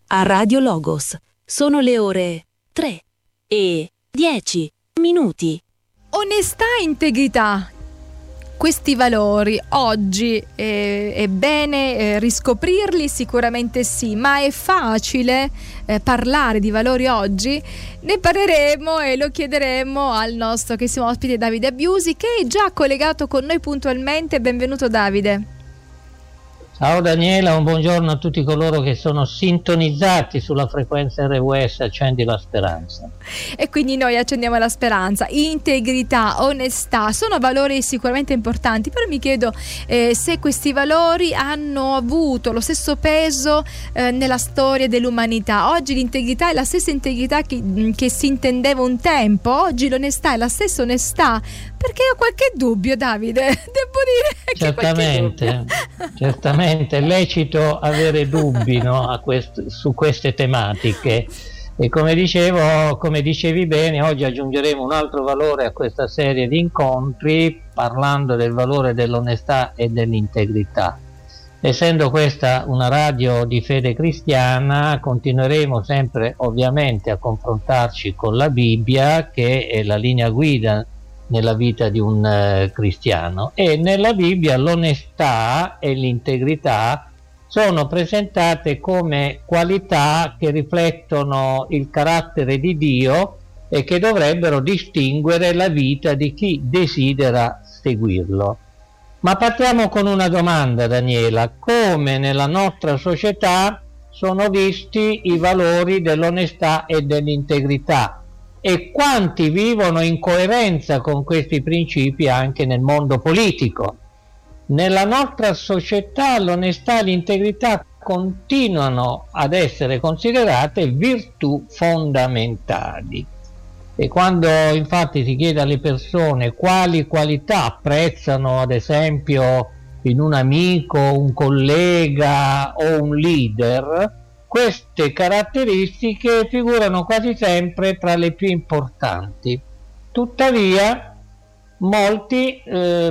a Radio Logos. Sono le ore 3:10. Onestà e integrità. Questi valori oggi è bene riscoprirli? Sicuramente sì, ma è facile parlare di valori oggi? Ne parleremo e lo chiederemo al nostro carissimo ospite Davide Abbiusi, che è già collegato con noi puntualmente. Benvenuto Davide. Ciao Daniela, un buongiorno a tutti coloro che sono sintonizzati sulla frequenza RWS Accendi la Speranza. E quindi noi accendiamo la speranza. Integrità, onestà, sono valori sicuramente importanti, però mi chiedo se questi valori hanno avuto lo stesso peso nella storia dell'umanità. Oggi l'integrità è la stessa integrità che si intendeva un tempo, oggi l'onestà è la stessa onestà, perché ho qualche dubbio, Davide, devo dire che certamente è lecito avere dubbi, no, su queste tematiche, e come dicevi bene, oggi aggiungeremo un altro valore a questa serie di incontri parlando del valore dell'onestà e dell'integrità. Essendo questa una radio di fede cristiana, continueremo sempre ovviamente a confrontarci con la Bibbia, che è la linea guida nella vita di un cristiano, e nella Bibbia l'onestà e l'integrità sono presentate come qualità che riflettono il carattere di Dio e che dovrebbero distinguere la vita di chi desidera seguirlo. Ma partiamo con una domanda, Daniela: come nella nostra società sono visti i valori dell'onestà e dell'integrità? E quanti vivono in coerenza con questi principi anche nel mondo politico? Nella nostra società l'onestà e l'integrità continuano ad essere considerate virtù fondamentali. E quando infatti si chiede alle persone quali qualità apprezzano, ad esempio, in un amico, un collega o un leader, queste caratteristiche figurano quasi sempre tra le più importanti. Tuttavia, molti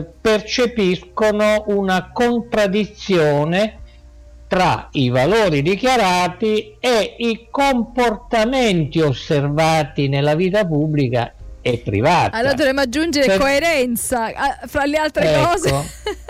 percepiscono una contraddizione tra i valori dichiarati e i comportamenti osservati nella vita pubblica e privata. Allora dovremmo aggiungere coerenza fra le altre cose.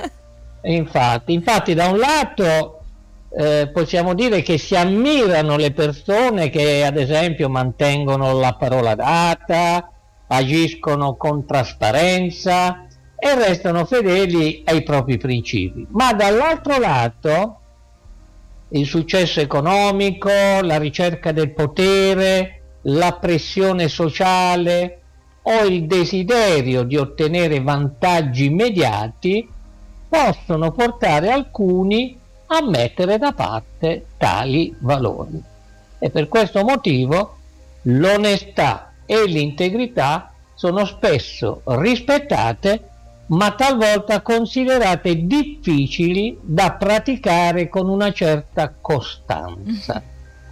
Infatti da un lato possiamo dire che si ammirano le persone che ad esempio mantengono la parola data, agiscono con trasparenza e restano fedeli ai propri principi, ma dall'altro lato il successo economico, la ricerca del potere, la pressione sociale o il desiderio di ottenere vantaggi immediati possono portare alcuni a mettere da parte tali valori. E per questo motivo l'onestà e l'integrità sono spesso rispettate, ma talvolta considerate difficili da praticare con una certa costanza.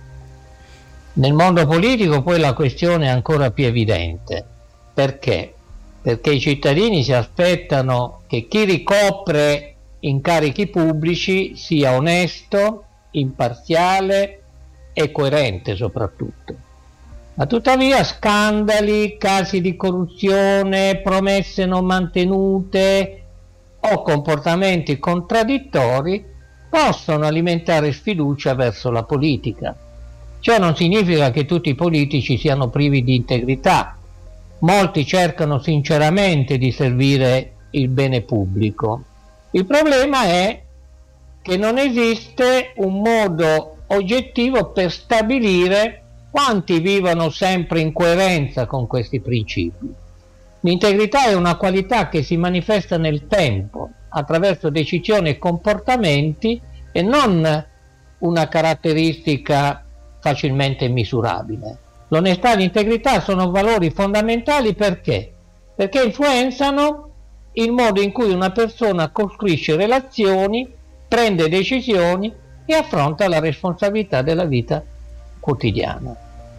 Nel mondo politico poi la questione è ancora più evidente. Perché? Perché i cittadini si aspettano che chi ricopre incarichi pubblici sia onesto, imparziale e coerente soprattutto. Ma tuttavia scandali, casi di corruzione, promesse non mantenute o comportamenti contraddittori possono alimentare sfiducia verso la politica. Ciò non significa che tutti i politici siano privi di integrità. Molti cercano sinceramente di servire il bene pubblico. Il problema è che non esiste un modo oggettivo per stabilire quanti vivono sempre in coerenza con questi principi. L'integrità è una qualità che si manifesta nel tempo, attraverso decisioni e comportamenti, e non una caratteristica facilmente misurabile. L'onestà e l'integrità sono valori fondamentali perché? Perché influenzano il modo in cui una persona costruisce relazioni, prende decisioni e affronta la responsabilità della vita quotidiana.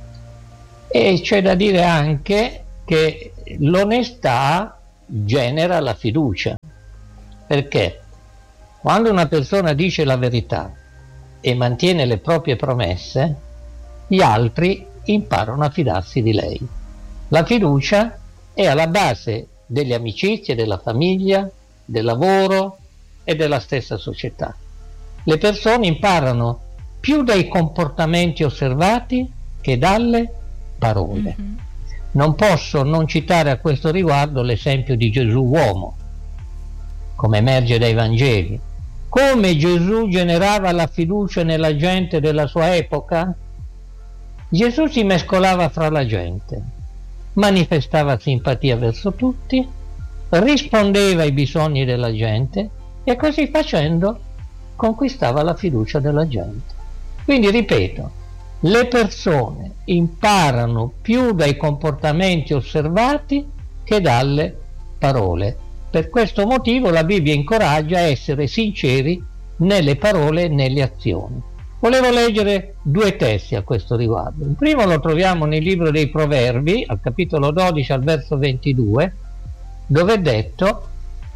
E c'è da dire anche che l'onestà genera la fiducia, perché quando una persona dice la verità e mantiene le proprie promesse, gli altri imparano a fidarsi di lei. La fiducia è alla base delle amicizie, della famiglia, del lavoro e della stessa società. Le persone imparano più dai comportamenti osservati che dalle parole. Non posso non citare a questo riguardo l'esempio di Gesù uomo, come emerge dai Vangeli. Come Gesù generava la fiducia nella gente della sua epoca? Gesù si mescolava fra la gente, manifestava simpatia verso tutti, rispondeva ai bisogni della gente e così facendo conquistava la fiducia della gente. Quindi ripeto, le persone imparano più dai comportamenti osservati che dalle parole. Per questo motivo la Bibbia incoraggia a essere sinceri nelle parole e nelle azioni. Volevo leggere due testi a questo riguardo. Il primo lo troviamo nel libro dei Proverbi, al capitolo 12, al verso 22, dove è detto: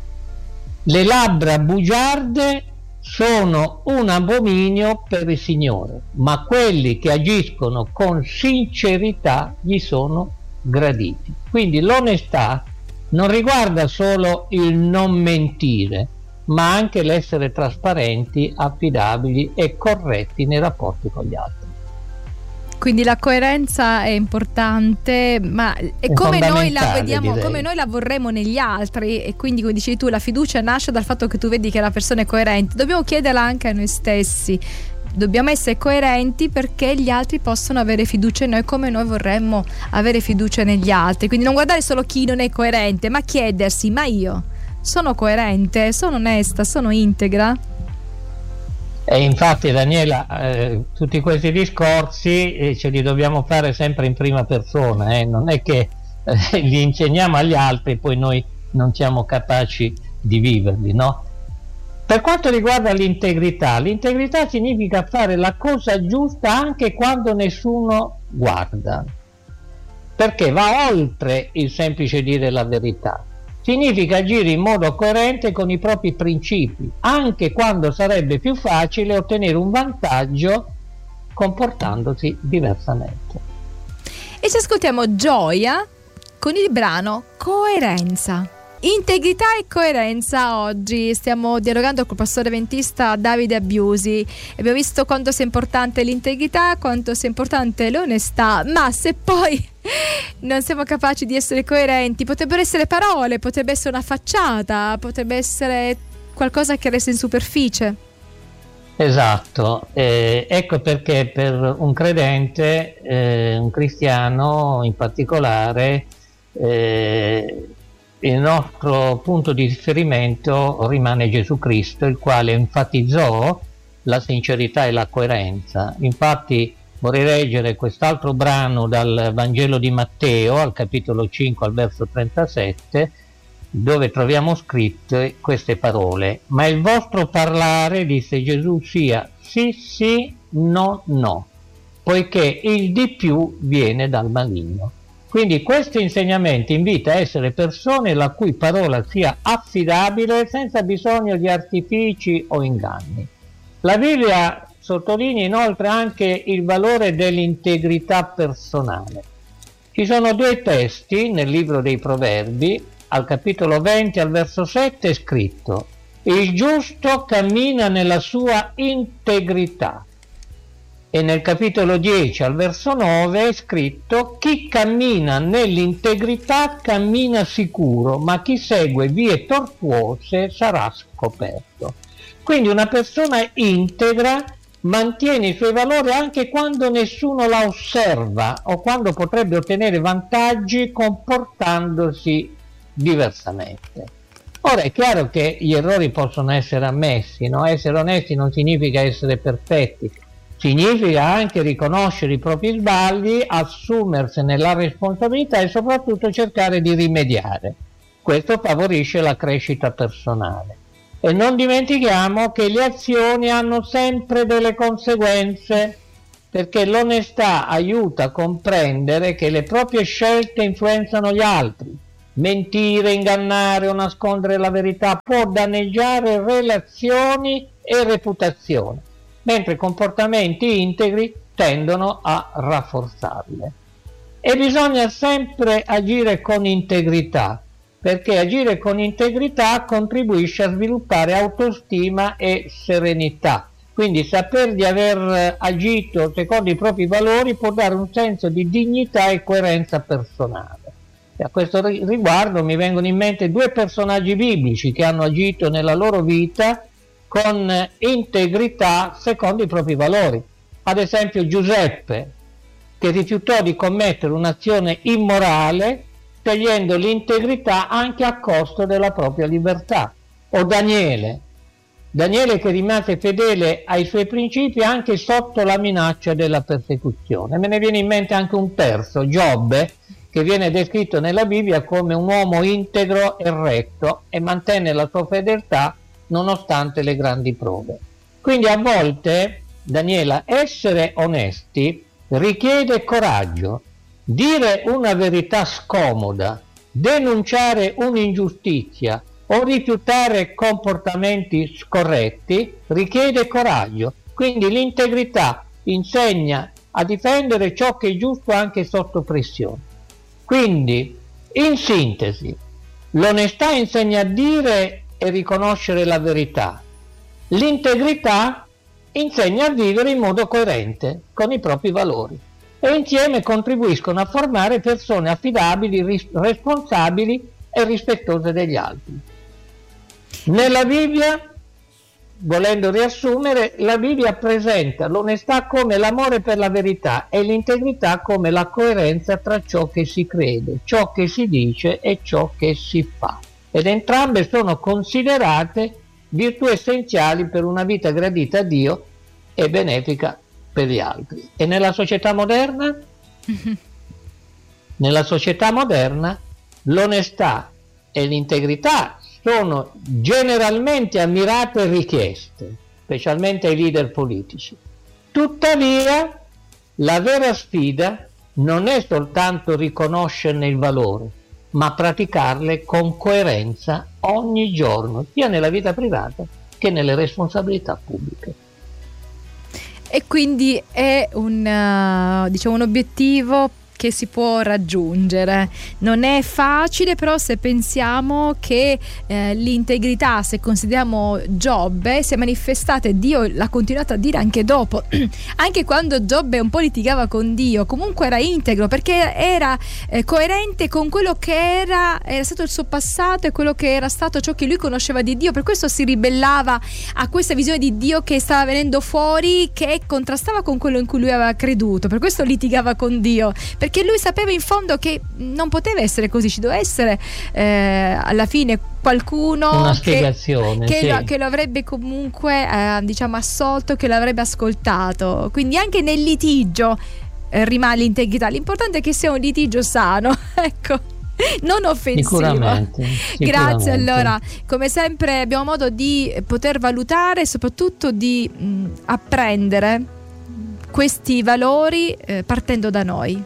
le labbra bugiarde sono un abominio per il Signore, ma quelli che agiscono con sincerità gli sono graditi. Quindi l'onestà non riguarda solo il non mentire, ma anche l'essere trasparenti, affidabili e corretti nei rapporti con gli altri. Quindi la coerenza è importante, ma è come noi la vediamo, direi, come noi la vorremmo negli altri, e quindi, come dicevi tu, la fiducia nasce dal fatto che tu vedi che la persona è coerente. Dobbiamo chiederla anche a noi stessi. Dobbiamo essere coerenti perché gli altri possono avere fiducia in noi come noi vorremmo avere fiducia negli altri. Quindi non guardare solo chi non è coerente, ma chiedersi: ma io sono coerente, sono onesta, sono integra? E infatti, Daniela, tutti questi discorsi ce li dobbiamo fare sempre in prima persona, non è che li insegniamo agli altri e poi noi non siamo capaci di viverli, no? Per quanto riguarda l'integrità significa fare la cosa giusta anche quando nessuno guarda, perché va oltre il semplice dire la verità. Significa agire in modo coerente con i propri principi, anche quando sarebbe più facile ottenere un vantaggio comportandosi diversamente. E ci ascoltiamo Gioia con il brano Coerenza. Integrità e coerenza. Oggi stiamo dialogando col pastore adventista Davide Abbiusi. Abbiamo visto quanto sia importante l'integrità, quanto sia importante l'onestà, ma se poi non siamo capaci di essere coerenti, potrebbero essere parole, potrebbe essere una facciata, potrebbe essere qualcosa che resta in superficie. Esatto, ecco perché per un credente, un cristiano in particolare, il nostro punto di riferimento rimane Gesù Cristo, il quale enfatizzò la sincerità e la coerenza. Infatti vorrei leggere quest'altro brano dal Vangelo di Matteo, al capitolo 5, al verso 37, dove troviamo scritte queste parole: ma il vostro parlare, disse Gesù, sia sì sì, no no, poiché il di più viene dal maligno. Quindi questo insegnamento invita a essere persone la cui parola sia affidabile senza bisogno di artifici o inganni. La Bibbia sottolinea inoltre anche il valore dell'integrità personale. Ci sono due testi nel libro dei Proverbi, al capitolo 20 al verso 7 è scritto: il giusto cammina nella sua integrità. E nel capitolo 10 al verso 9 è scritto: chi cammina nell'integrità cammina sicuro, ma chi segue vie tortuose sarà scoperto. Quindi una persona integra mantiene i suoi valori anche quando nessuno la osserva o quando potrebbe ottenere vantaggi comportandosi diversamente. Ora è chiaro che gli errori possono essere ammessi, no? Essere onesti non significa essere perfetti. Significa anche riconoscere i propri sbagli, assumersene la responsabilità e soprattutto cercare di rimediare. Questo favorisce la crescita personale. E non dimentichiamo che le azioni hanno sempre delle conseguenze, perché l'onestà aiuta a comprendere che le proprie scelte influenzano gli altri. Mentire, ingannare o nascondere la verità può danneggiare relazioni e reputazione, mentre comportamenti integri tendono a rafforzarle. E bisogna sempre agire con integrità, perché agire con integrità contribuisce a sviluppare autostima e serenità. Quindi saper di aver agito secondo i propri valori può dare un senso di dignità e coerenza personale. E a questo riguardo mi vengono in mente due personaggi biblici che hanno agito nella loro vita con integrità secondo i propri valori. Ad esempio Giuseppe, che rifiutò di commettere un'azione immorale scegliendo l'integrità anche a costo della propria libertà. O Daniele che rimase fedele ai suoi principi anche sotto la minaccia della persecuzione. Me ne viene in mente anche un terzo, Giobbe, che viene descritto nella Bibbia come un uomo integro e retto e mantenne la sua fedeltà nonostante le grandi prove. Quindi a volte, Daniela, essere onesti richiede coraggio. Dire una verità scomoda, denunciare un'ingiustizia o rifiutare comportamenti scorretti richiede coraggio. Quindi l'integrità insegna a difendere ciò che è giusto anche sotto pressione. Quindi, in sintesi, l'onestà insegna a dire e riconoscere la verità. L'integrità insegna a vivere in modo coerente con i propri valori e insieme contribuiscono a formare persone affidabili, responsabili e rispettose degli altri. Nella Bibbia, volendo riassumere, la Bibbia presenta l'onestà come l'amore per la verità e l'integrità come la coerenza tra ciò che si crede, ciò che si dice e ciò che si fa. Ed entrambe sono considerate virtù essenziali per una vita gradita a Dio e benefica per gli altri. E nella società moderna? Nella società moderna l'onestà e l'integrità sono generalmente ammirate e richieste, specialmente ai leader politici. Tuttavia, la vera sfida non è soltanto riconoscerne il valore, ma praticarle con coerenza ogni giorno, sia nella vita privata che nelle responsabilità pubbliche. E quindi è un obiettivo che si può raggiungere. Non è facile, però se pensiamo che l'integrità, se consideriamo Giobbe, si è manifestata e Dio l'ha continuato a dire anche dopo, anche quando Giobbe un po' litigava con Dio, comunque era integro perché era coerente con quello che era stato il suo passato e quello che era stato ciò che lui conosceva di Dio. Per questo si ribellava a questa visione di Dio che stava venendo fuori, che contrastava con quello in cui lui aveva creduto. Per questo litigava con Dio, perché lui sapeva in fondo che non poteva essere così, ci doveva essere alla fine qualcuno una spiegazione, che lo avrebbe comunque assolto, che l'avrebbe ascoltato. Quindi anche nel litigio rimane l'integrità. L'importante è che sia un litigio sano, ecco, non offensivo. Sicuramente. Grazie. Allora, come sempre abbiamo modo di poter valutare e soprattutto di apprendere questi valori partendo da noi.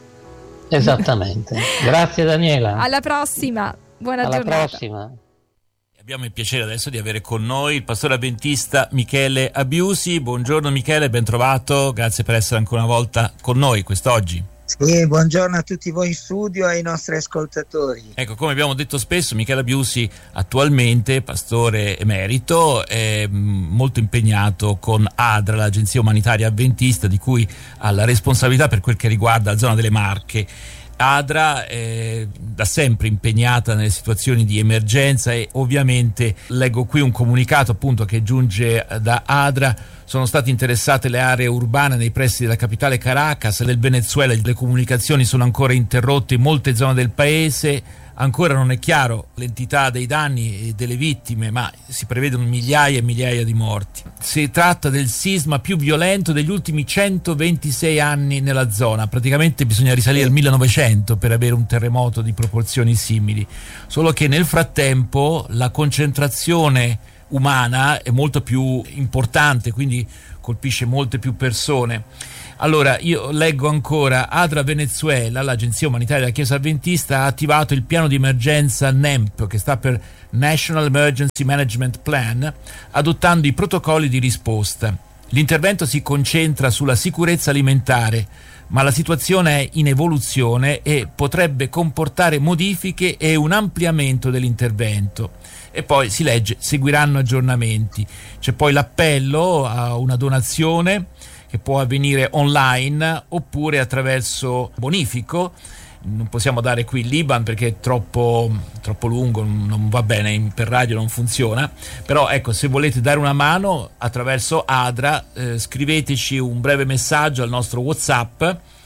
Esattamente. Grazie Daniela. Alla prossima. Buona Alla giornata. prossima. Abbiamo il piacere adesso di avere con noi il pastore avventista Michele Abiusi. Buongiorno Michele, ben trovato, grazie per essere ancora una volta con noi quest'oggi. Sì, buongiorno a tutti voi in studio e ai nostri ascoltatori. Ecco, come abbiamo detto spesso, Michele Abiusi attualmente, pastore emerito, è molto impegnato con ADRA, l'agenzia umanitaria avventista, di cui ha la responsabilità per quel che riguarda la zona delle Marche. ADRA è da sempre impegnata nelle situazioni di emergenza e ovviamente leggo qui un comunicato appunto che giunge da ADRA. Sono state interessate le aree urbane nei pressi della capitale Caracas. Nel Venezuela le comunicazioni sono ancora interrotte in molte zone del paese. Ancora non è chiaro l'entità dei danni e delle vittime, ma si prevedono migliaia e migliaia di morti. Si tratta del sisma più violento degli ultimi 126 anni nella zona. Praticamente bisogna risalire al 1900 per avere un terremoto di proporzioni simili. Solo che nel frattempo la concentrazione umana è molto più importante, quindi colpisce molte più persone. Allora, io leggo ancora: ADRA Venezuela, l'agenzia umanitaria della Chiesa Adventista, ha attivato il piano di emergenza NEMP, che sta per National Emergency Management Plan, adottando i protocolli di risposta. L'intervento si concentra sulla sicurezza alimentare, ma la situazione è in evoluzione e potrebbe comportare modifiche e un ampliamento dell'intervento. E poi si legge: seguiranno aggiornamenti. C'è poi l'appello a una donazione che può avvenire online oppure attraverso bonifico. Non possiamo dare qui l'IBAN perché è troppo lungo, non va bene, per radio non funziona, però ecco, se volete dare una mano attraverso ADRA, scriveteci un breve messaggio al nostro WhatsApp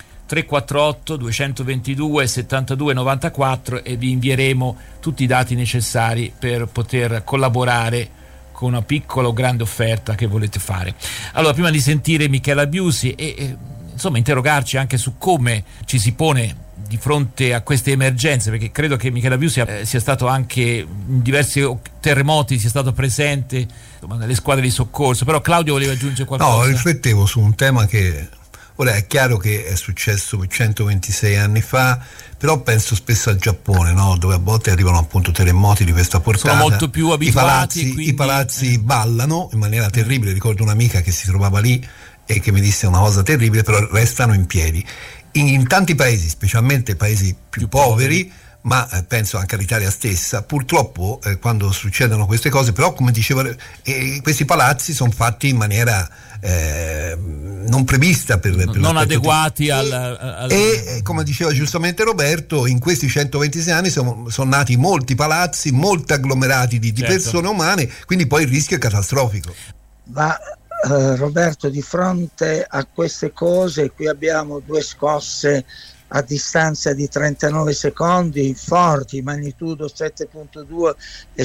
348 222 72 94 e vi invieremo tutti i dati necessari per poter collaborare con una piccola o grande offerta che volete fare. Allora, prima di sentire Michela Biusi e insomma interrogarci anche su come ci si pone di fronte a queste emergenze, perché credo che Michela Biusi sia stato anche in diversi terremoti, sia stato presente, insomma, nelle squadre di soccorso, però Claudio voleva aggiungere qualcosa. No, riflettevo su un tema che ora è chiaro che è successo 126 anni fa, però penso spesso al Giappone, no? Dove a volte arrivano appunto terremoti di questa portata. Sono molto più abituati. I palazzi ballano in maniera terribile. Ricordo un'amica che si trovava lì e che mi disse una cosa terribile, però restano in piedi. In tanti paesi, specialmente paesi più poveri, ma penso anche all'Italia stessa, purtroppo quando succedono queste cose, però come dicevo, questi palazzi sono fatti in maniera non prevista per non adeguati e come diceva giustamente Roberto, in questi 126 anni sono nati molti palazzi, molti agglomerati di persone umane, quindi poi il rischio è catastrofico. Ma Roberto, di fronte a queste cose, qui abbiamo due scosse a distanza di 39 secondi forti, magnitudo 7.2 e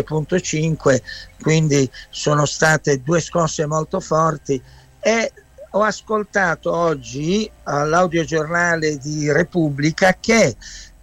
7.5, quindi sono state due scosse molto forti. E ho ascoltato oggi all'audiogiornale di Repubblica che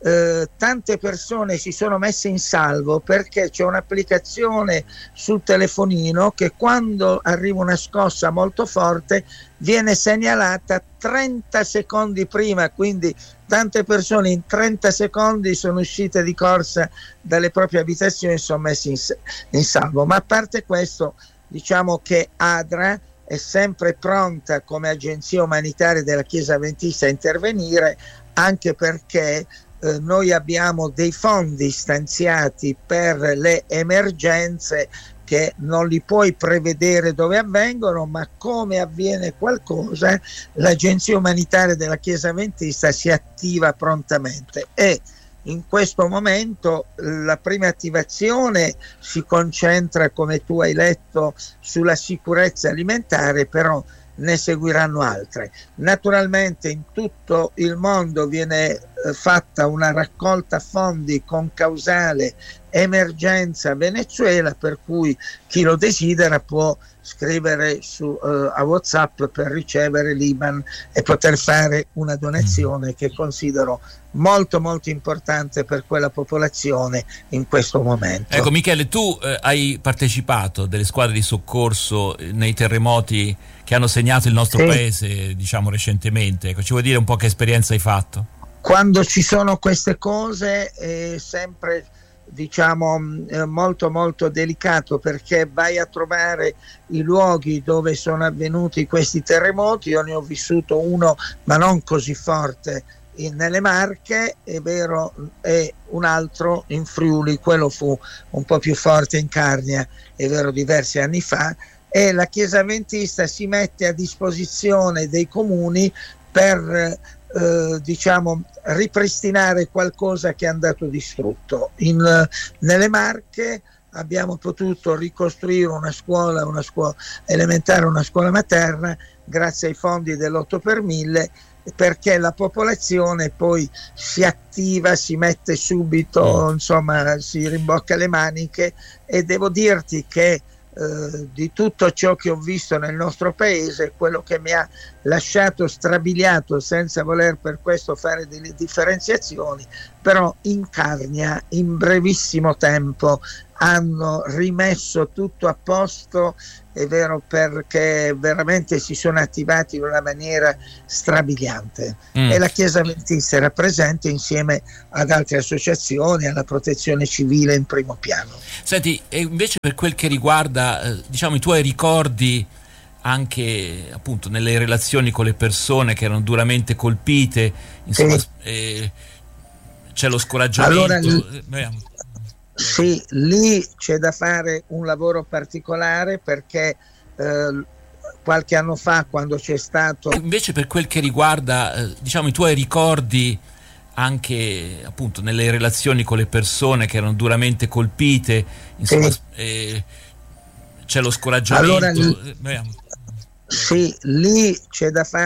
tante persone si sono messe in salvo perché c'è un'applicazione sul telefonino che quando arriva una scossa molto forte viene segnalata 30 secondi prima, quindi tante persone in 30 secondi sono uscite di corsa dalle proprie abitazioni e sono messe in salvo. Ma a parte questo, diciamo che ADRA è sempre pronta come agenzia umanitaria della Chiesa Adventista a intervenire, anche perché noi abbiamo dei fondi stanziati per le emergenze che non li puoi prevedere dove avvengono, ma come avviene qualcosa l'agenzia umanitaria della Chiesa Adventista si attiva prontamente. E in questo momento la prima attivazione si concentra, come tu hai letto, sulla sicurezza alimentare, però ne seguiranno altre. Naturalmente in tutto il mondo viene fatta una raccolta fondi concausale emergenza Venezuela, per cui chi lo desidera può scrivere a WhatsApp per ricevere l'IBAN e poter fare una donazione che considero molto molto importante per quella popolazione in questo momento. Ecco Michele, tu hai partecipato delle squadre di soccorso nei terremoti che hanno segnato il nostro paese, diciamo recentemente. Ecco, ci vuoi dire un po' che esperienza hai fatto? Quando ci sono queste cose è sempre, diciamo, molto molto delicato, perché vai a trovare i luoghi dove sono avvenuti questi terremoti. Io ne ho vissuto uno, ma non così forte, nelle Marche, è vero, e un altro in Friuli, quello fu un po' più forte in Carnia, è vero, diversi anni fa, e la Chiesa Adventista si mette a disposizione dei comuni per diciamo ripristinare qualcosa che è andato distrutto. Nelle Marche abbiamo potuto ricostruire una scuola elementare, una scuola materna, grazie ai fondi dell'8 per 1000, perché la popolazione poi si attiva, si mette subito, insomma si rimbocca le maniche. E devo dirti che di tutto ciò che ho visto nel nostro paese, quello che mi ha lasciato strabiliato, senza voler per questo fare delle differenziazioni, però in Carnia in brevissimo tempo hanno rimesso tutto a posto, è vero, perché veramente si sono attivati in una maniera strabiliante. E la Chiesa Adventista era presente insieme ad altre associazioni, alla Protezione Civile in primo piano. Senti, e invece per quel che riguarda diciamo i tuoi ricordi anche appunto nelle relazioni con le persone che erano duramente colpite, insomma, c'è lo scoraggiamento. Allora, sì, lì c'è da fare un lavoro particolare, perché qualche anno fa, quando c'è stato... Invece, per quel che riguarda diciamo i tuoi ricordi anche appunto nelle relazioni con le persone che erano duramente colpite, insomma, c'è lo scoraggiamento. Allora, sì, lì c'è da fare